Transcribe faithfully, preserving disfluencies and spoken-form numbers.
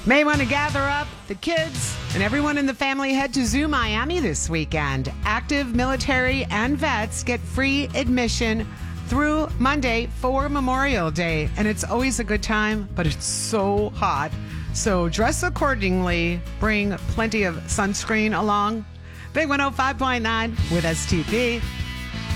May want to gather up the kids and everyone in the family. Head to Zoo Miami this weekend. Active military and vets get free admission through Monday for Memorial Day. And it's always a good time, but it's so hot. So dress accordingly. Bring plenty of sunscreen along. Big one oh five point nine with S T P.